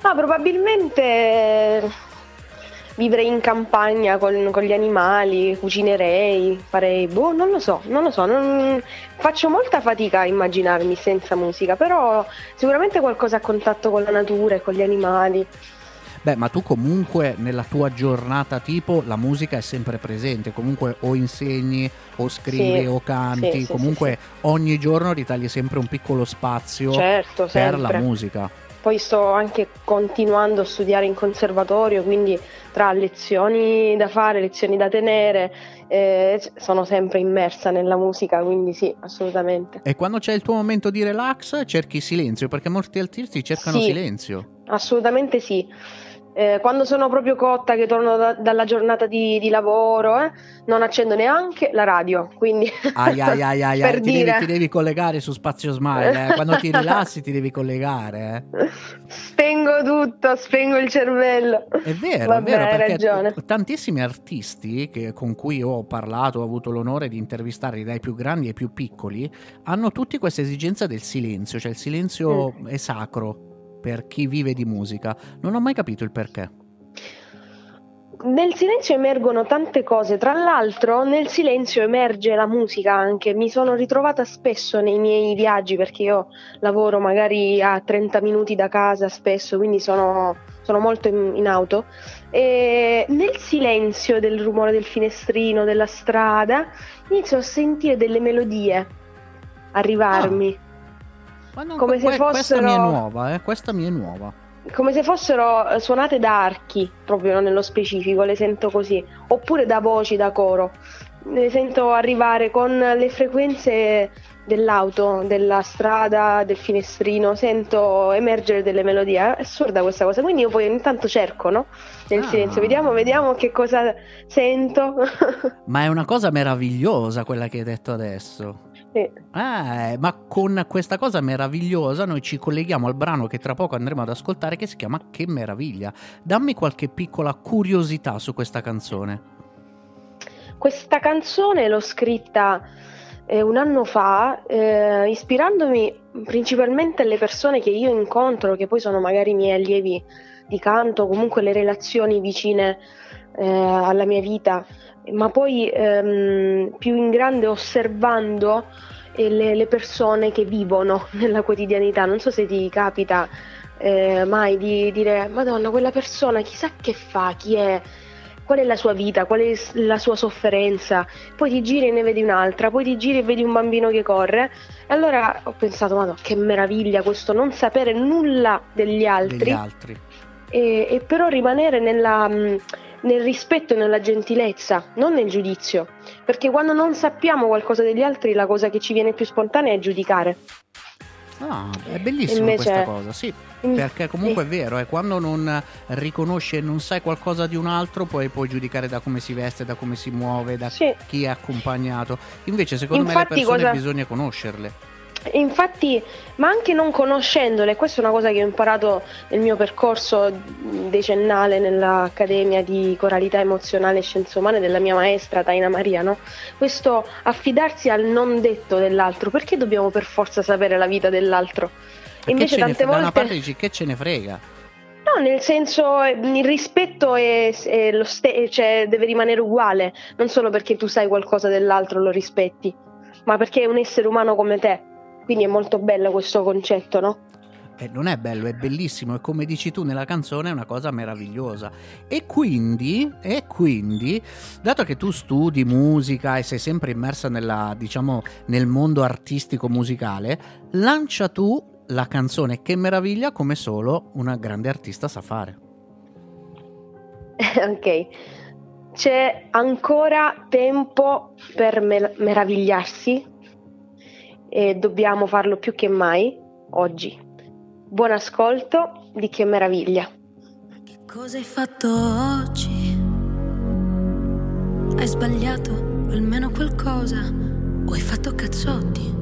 No, probabilmente vivrei in campagna con gli animali, cucinerei, farei, non lo so, faccio molta fatica a immaginarmi senza musica, però sicuramente qualcosa a contatto con la natura e con gli animali. Beh, ma tu comunque nella tua giornata tipo la musica è sempre presente, comunque o insegni o scrivi Sì, o canti, sì, comunque ogni giorno ritagli sempre un piccolo spazio certo, per la sempre. musica. Poi sto anche continuando a studiare in conservatorio, quindi tra lezioni da fare, lezioni da tenere, sono sempre immersa nella musica, quindi sì, assolutamente. E quando c'è il tuo momento di relax cerchi silenzio, perché molti artisti cercano Sì, silenzio. assolutamente sì. Quando sono proprio cotta, che torno dalla giornata di lavoro, non accendo neanche la radio, quindi per dire. Ti devi collegare su Spazio Smile, Quando ti rilassi ti devi collegare, Spengo tutto, spengo il cervello. È vero, Vabbè, hai perché ragione. tantissimi artisti con cui ho parlato, ho avuto l'onore di intervistarli, dai più grandi ai più piccoli, hanno tutti questa esigenza del silenzio, cioè il silenzio è sacro per chi vive di musica. Non ho mai capito il perché. Nel silenzio emergono tante cose, tra l'altro nel silenzio emerge la musica anche. Mi sono ritrovata spesso nei miei viaggi, perché io lavoro magari a 30 minuti da casa spesso, quindi sono molto in auto, e nel silenzio del rumore del finestrino, della strada, inizio a sentire delle melodie arrivarmi, come se Questa mi è fossero... nuova, questa mi è nuova. come se fossero suonate da archi, proprio nello specifico, le sento così, oppure da voci, da coro. Le sento arrivare con le frequenze dell'auto, della strada, del finestrino, sento emergere delle melodie. È assurda questa cosa, quindi io poi ogni tanto cerco, no? Nel silenzio, vediamo che cosa sento. Ma è una cosa meravigliosa quella che hai detto adesso. Sì. Ma con questa cosa meravigliosa noi ci colleghiamo al brano che tra poco andremo ad ascoltare, che si chiama Che meraviglia. Dammi qualche piccola curiosità su questa canzone. Questa canzone l'ho scritta un anno fa, ispirandomi principalmente alle persone che io incontro, che poi sono magari miei allievi di canto, comunque le relazioni vicine alla mia vita, ma poi più in grande osservando le persone che vivono nella quotidianità. Non so se ti capita mai di dire: Madonna, quella persona chissà che fa, chi è, qual è la sua vita, qual è la sua sofferenza. Poi ti giri e ne vedi un'altra, poi ti giri e vedi un bambino che corre. E allora ho pensato: Madonna, che meraviglia questo non sapere nulla degli altri. E però rimanere nel rispetto e nella gentilezza, non nel giudizio, perché quando non sappiamo qualcosa degli altri la cosa che ci viene più spontanea è giudicare. È bellissima questa cosa, sì, perché comunque è vero, quando non riconosci e non sai qualcosa di un altro puoi giudicare da come si veste, da come si muove, da chi è accompagnato. Invece secondo me le persone bisogna conoscerle. Infatti, ma anche non conoscendole, questa è una cosa che ho imparato nel mio percorso decennale nell'Accademia di Coralità Emozionale e Scienze Umane della mia maestra Taina Maria, no? Questo affidarsi al non detto dell'altro, perché dobbiamo per forza sapere la vita dell'altro? Invece tante volte... Da una parte dici: che ce ne frega? No, nel senso, il rispetto è cioè, deve rimanere uguale, non solo perché tu sai qualcosa dell'altro lo rispetti, ma perché è un essere umano come te. Quindi è molto bello questo concetto, no? Non è bello, è bellissimo, e come dici tu nella canzone è una cosa meravigliosa. E quindi, dato che tu studi musica e sei sempre immersa nel mondo artistico musicale, lancia tu la canzone Che meraviglia come solo una grande artista sa fare. Ok, c'è ancora tempo per meravigliarsi e dobbiamo farlo più che mai oggi. Buon ascolto di Che meraviglia. Che cosa hai fatto oggi? Hai sbagliato almeno qualcosa o hai fatto cazzotti?